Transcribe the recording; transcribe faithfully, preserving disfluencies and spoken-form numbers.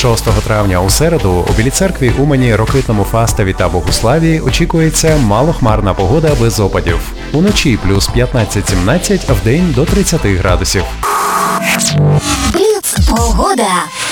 шостого травня у середу у Білій Церкві, Умані, Рокитному, Фастові та Богуславі очікується малохмарна погода без опадів. Уночі плюс п'ятнадцять-сімнадцять, а вдень до тридцяти градусів. Бліц погода.